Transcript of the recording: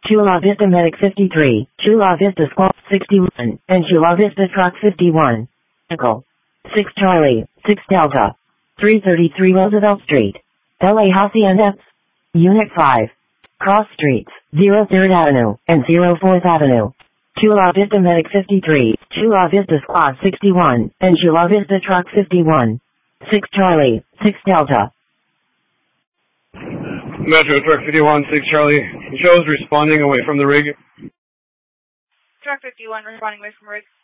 Chula Vista Medic 53, Chula Vista Squad 61, and Chula Vista Truck 51. Echo 6 Charlie, 6 Delta. 333 Roosevelt Street. LA Hacienda. Unit 5. Cross Streets, 03rd Avenue, and 04th Avenue. Chula Vista Medic 53, Chula Vista Squad 61, and Chula Vista Truck 51. 6 Charlie, 6 Delta. Metro Truck 51, 6 Charlie. Joe's responding away from the rig. Truck 51 responding away from rig.